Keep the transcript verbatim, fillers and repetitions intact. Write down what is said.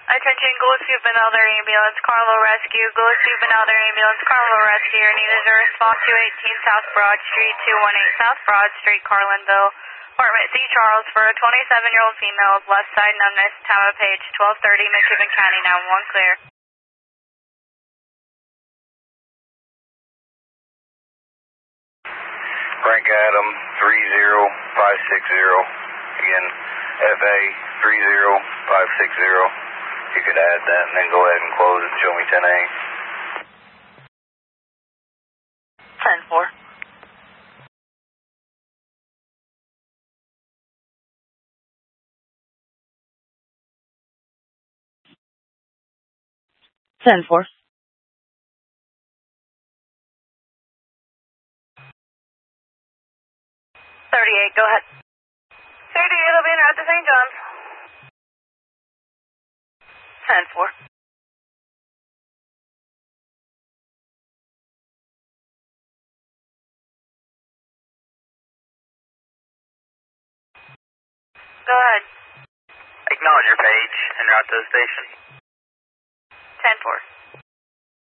Attention, Gillespie Benelder Ambulance, Carlo Rescue. Gillespie Benelder Ambulance, Carlo Rescue. You're needed to respond to eighteen South Broad Street, two one eight South Broad Street, Carlinville. Apartment C. Charles for a twenty-seven-year-old female, left side numbness, time of page twelve thirty, McKibben County, nine one one clear. Frank Adam, three zero five six zero. Again, F A three zero five six zero. You could add that and then go ahead and close it and show me ten A. ten four. ten four. thirty-eight, go ahead. thirty-eight will be in route to Saint John's. ten four. Go ahead. Acknowledge your page and route to the station. ten four.